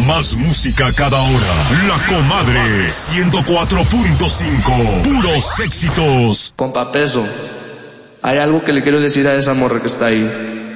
Más música cada hora. La Comadre 104.5. Puros éxitos. Compa Peso, hay algo que le quiero decir a esa morra que está ahí.